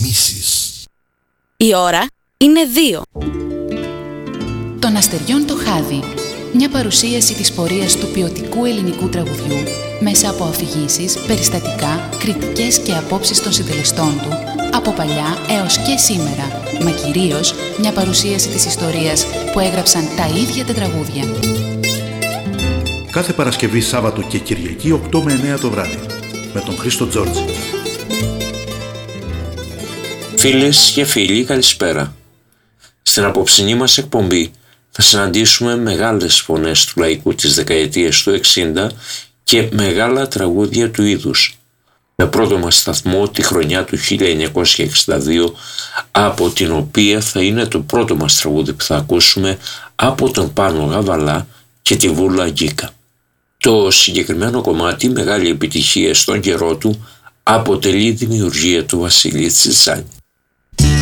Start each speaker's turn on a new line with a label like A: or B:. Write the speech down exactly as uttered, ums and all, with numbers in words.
A: διαφημίσεις.
B: Η ώρα είναι δύο.
C: Των αστεριών το χάδι. Μια παρουσίαση της πορείας του ποιοτικού ελληνικού τραγουδιού μέσα από αφηγήσεις, περιστατικά, κριτικές και απόψεις των συντελεστών του από παλιά έως και σήμερα, μα κυρίως μια παρουσίαση της ιστορίας που έγραψαν τα ίδια τα τραγούδια.
D: Κάθε Παρασκευή, Σάββατο και Κυριακή οκτώ με εννέα το βράδυ με τον Χρήστο Τζόρτζη.
E: Φίλες και φίλοι, καλησπέρα. Στην απόψινή μας εκπομπή θα συναντήσουμε μεγάλες φωνές του λαϊκού της δεκαετίας του εξήντα και μεγάλα τραγούδια του είδους. Με πρώτο μας σταθμό τη χρονιά του χίλια εννιακόσια εξήντα δύο, από την οποία θα είναι το πρώτο μας τραγούδι που θα ακούσουμε από τον Πάνο Γαβαλά και τη Βούλα Γκίκα. Το συγκεκριμένο κομμάτι, μεγάλη επιτυχία στον καιρό του, αποτελεί δημιουργία του Βασίλη Τσιτσάνη.